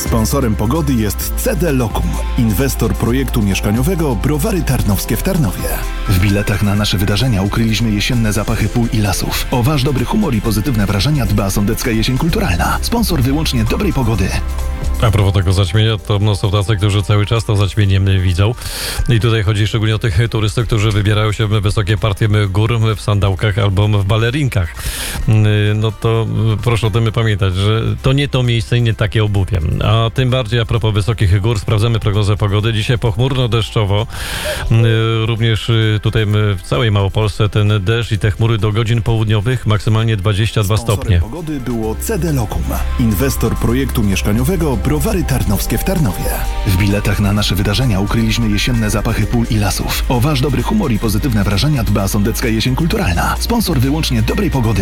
Sponsorem pogody jest CD Locum, inwestor projektu mieszkaniowego Browary Tarnowskie w Tarnowie. W biletach na nasze wydarzenia ukryliśmy jesienne zapachy pól i lasów. O wasz dobry humor i pozytywne wrażenia dba Sądecka Jesień Kulturalna. Sponsor wyłącznie dobrej pogody. A propos tego zaćmienia, to są tacy, którzy cały czas to zaćmienie widzą. I tutaj chodzi szczególnie o tych turystów, którzy wybierają się w wysokie partie gór w sandałkach albo w balerinkach. No to proszę o tym pamiętać, że to nie to miejsce i nie takie obuwie. A tym bardziej a propos wysokich gór, sprawdzamy prognozę pogody. Dzisiaj pochmurno-deszczowo. Również tutaj w całej Małopolsce ten deszcz i te chmury do godzin południowych, maksymalnie 22 stopnie. Sponsorem pogody było CD Locum, inwestor projektu mieszkaniowego Browary Tarnowskie w Tarnowie. W biletach na nasze wydarzenia ukryliśmy jesienne zapachy pól i lasów. O wasz dobry humor i pozytywne wrażenia dba Sądecka Jesień Kulturalna. Sponsor wyłącznie dobrej pogody.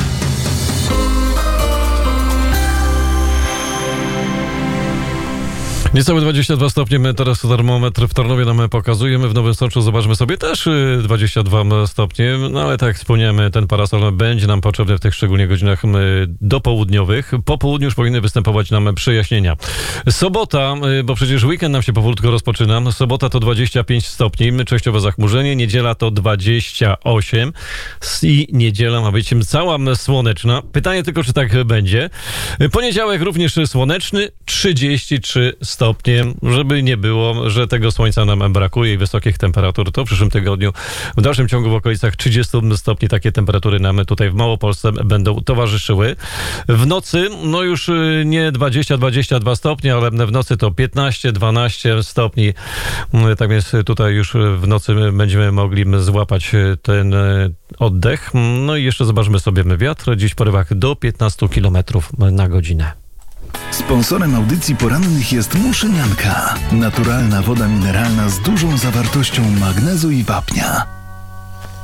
Niecałe 22 stopnie, my teraz termometr w Tarnowie nam pokazujemy, w Nowym Sączu zobaczmy sobie też 22 stopnie, no ale tak jak wspomniałem, ten parasol będzie nam potrzebny w tych szczególnie godzinach dopołudniowych. Po południu już powinny występować nam przejaśnienia. Sobota, bo przecież weekend nam się powolutku rozpoczyna, sobota to 25 stopni, częściowe zachmurzenie, niedziela to 28 i niedziela ma być cała słoneczna. Pytanie tylko, czy tak będzie. Poniedziałek również słoneczny, 33 stopnie, żeby nie było, że tego słońca nam brakuje i wysokich temperatur, to w przyszłym tygodniu w dalszym ciągu w okolicach 30 stopni takie temperatury nam tutaj w Małopolsce będą towarzyszyły. W nocy, no już nie 20-22 stopnie, ale w nocy to 15-12 stopni. Tak więc tutaj już w nocy będziemy mogli złapać ten oddech. No i jeszcze zobaczmy sobie wiatr. Dziś w porywach do 15 km na godzinę. Sponsorem audycji porannych jest Muszynianka. Naturalna woda mineralna z dużą zawartością magnezu i wapnia.